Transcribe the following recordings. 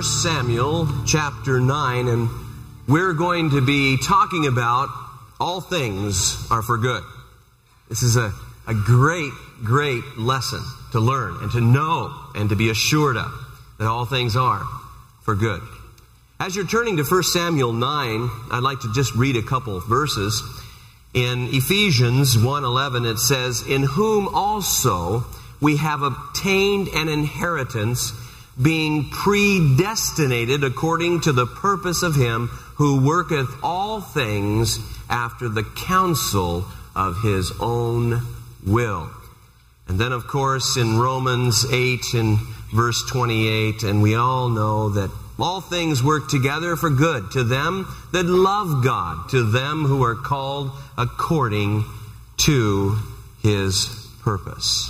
Samuel chapter 9, and we're going to be talking about all things are for good. This is a great lesson to learn and to know and to be assured of, that all things are for good. As you're turning to 1 Samuel 9, I'd like to just read a couple verses. In Ephesians 1:11 it says, "In whom also we have obtained an inheritance, being predestinated according to the purpose of him who worketh all things after the counsel of his own will." And then, of course, in Romans 8 and verse 28, and we all know that all things work together for good to them that love God, to them who are called according to his purpose.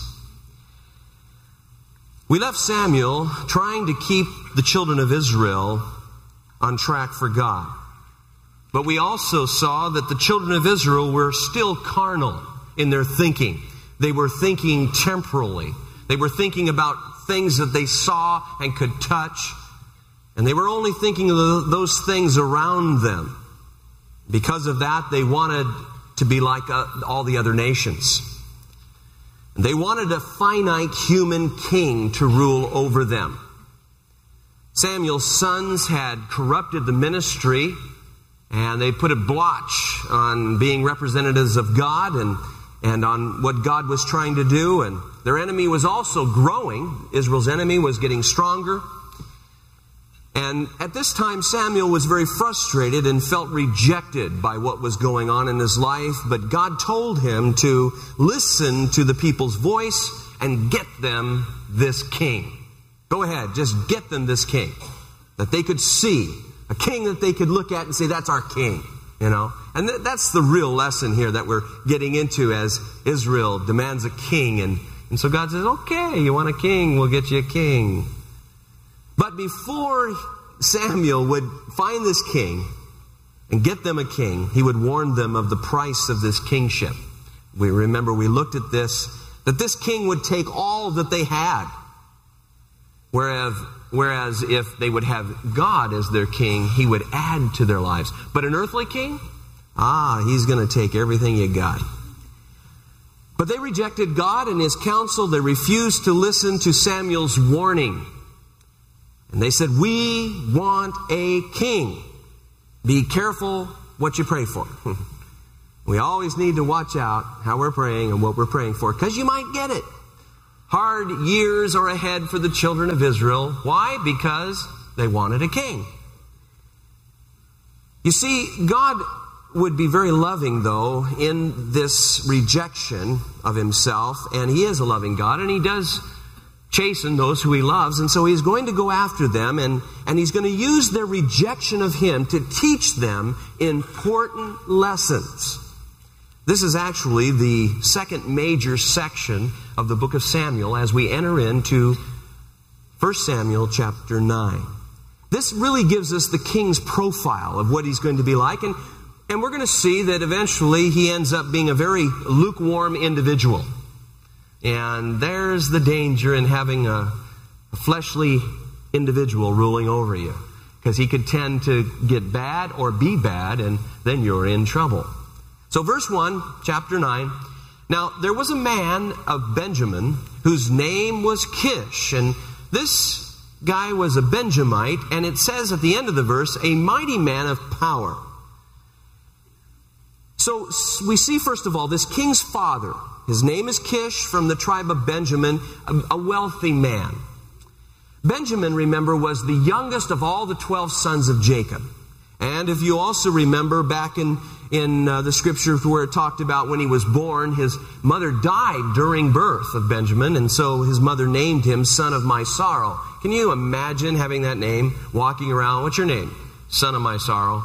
We left Samuel trying to keep the children of Israel on track for God. But we also saw that the children of Israel were still carnal in their thinking. They were thinking temporally. They were thinking about things that they saw and could touch. And they were only thinking of those things around them. Because of that, they wanted to be like all the other nations. They wanted a finite human king to rule over them. Samuel's sons had corrupted the ministry, and they put a blotch on being representatives of God and on what God was trying to do. And their enemy was also growing. Israel's enemy was getting stronger. And at this time, Samuel was very frustrated and felt rejected by what was going on in his life. But God told him to listen to the people's voice and get them this king. Go ahead, just get them this king that they could see. A king that they could look at and say, that's our king, you know. And that's the real lesson here that we're getting into as Israel demands a king. And so God says, okay, you want a king, we'll get you a king. But before Samuel would find this king and get them a king, he would warn them of the price of this kingship. We remember we looked at this, that this king would take all that they had. Whereas if they would have God as their king, he would add to their lives. But an earthly king? He's going to take everything you got. But they rejected God and his counsel. They refused to listen to Samuel's warning. And they said, we want a king. Be careful what you pray for. We always need to watch out how we're praying and what we're praying for, because you might get it. Hard years are ahead for the children of Israel. Why? Because they wanted a king. You see, God would be very loving, though, in this rejection of himself. And he is a loving God, and he does chasten those who he loves. And so he's going to go after them, and he's going to use their rejection of him to teach them important lessons. This is actually the second major section of the book of Samuel as we enter into 1 Samuel chapter 9. This really gives us the king's profile of what he's going to be like. And we're going to see that eventually he ends up being a very lukewarm individual. And there's the danger in having a fleshly individual ruling over you, because he could tend to get bad or be bad, and then you're in trouble. So verse 1, chapter 9. Now, there was a man of Benjamin whose name was Kish. And this guy was a Benjamite. And it says at the end of the verse, a mighty man of power. So we see, first of all, this king's father. His name is Kish, from the tribe of Benjamin, a wealthy man. Benjamin, remember, was the youngest of all the 12 sons of Jacob. And if you also remember back in the scriptures where it talked about when he was born, his mother died during birth of Benjamin, and so his mother named him Son of My Sorrow. Can you imagine having that name, walking around? What's your name? Son of My Sorrow.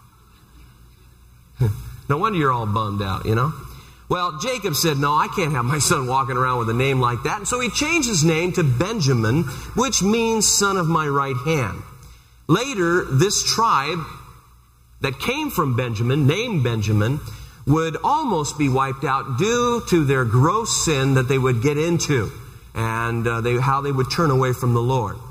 No wonder you're all bummed out, you know. Well, Jacob said, no, I can't have my son walking around with a name like that. And so he changed his name to Benjamin, which means son of my right hand. Later, this tribe that came from Benjamin, named Benjamin, would almost be wiped out due to their gross sin that they would get into and how they would turn away from the Lord.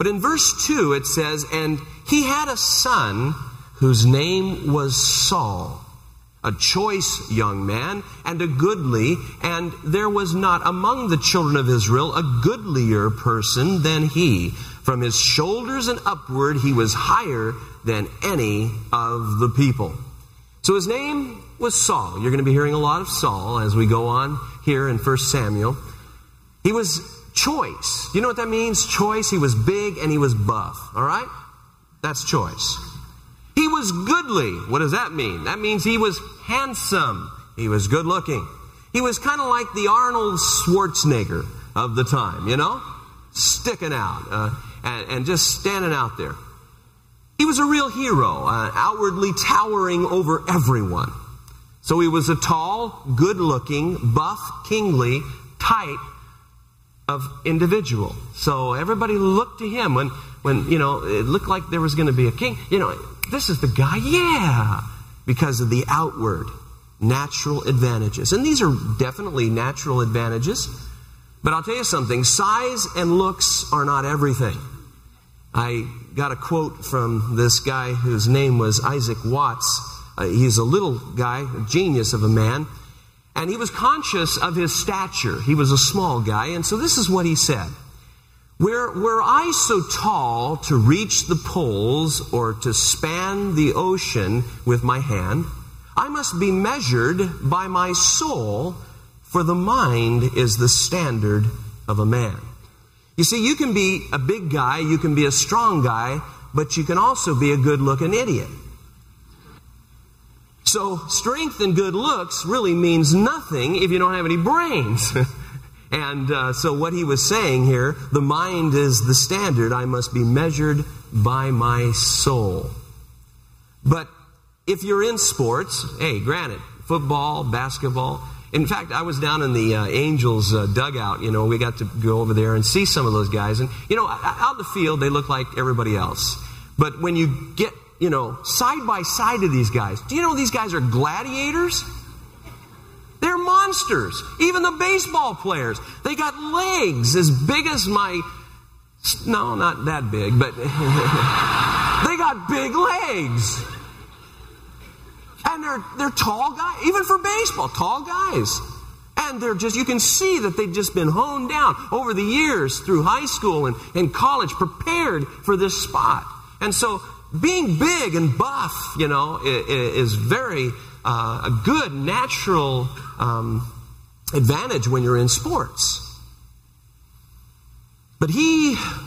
But in verse 2 it says, "And he had a son whose name was Saul, a choice young man and a goodly, and there was not among the children of Israel a goodlier person than he. From his shoulders and upward he was higher than any of the people." So his name was Saul. You're going to be hearing a lot of Saul as we go on here in 1 Samuel. He was choice. You know what that means? Choice. He was big and he was buff. All right? That's choice. He was goodly. What does that mean? That means he was handsome. He was good looking. He was kind of like the Arnold Schwarzenegger of the time, you know? Sticking out and just standing out there. He was a real hero, outwardly towering over everyone. So he was a tall, good-looking, buff, kingly type of individual. So everybody looked to him when it looked like there was going to be a king. This is the guy, yeah, because of the outward natural advantages. And these are definitely natural advantages. But I'll tell you something, size and looks are not everything. I got a quote from this guy whose name was Isaac Watts. He's a little guy, a genius of a man. And he was conscious of his stature. He was a small guy. And so this is what he said. Were I so tall to reach the poles or to span the ocean with my hand, I must be measured by my soul, for the mind is the standard of a man. You see, you can be a big guy, you can be a strong guy, but you can also be a good-looking idiot. So strength and good looks really means nothing if you don't have any brains. And so what he was saying here, the mind is the standard. I must be measured by my soul. But if you're in sports, hey, granted, football, basketball. In fact, I was down in the Angels dugout. We got to go over there and see some of those guys. And, out in the field, they look like everybody else. But when you get, side by side to these guys, do you know these guys are gladiators? They're monsters. Even the baseball players. They got legs as big as no, not that big, but they got big legs. And they're tall guys, even for baseball, tall guys. And they're you can see that they've just been honed down over the years through high school and college, prepared for this spot. And so being big and buff, is very a good natural advantage when you're in sports. But he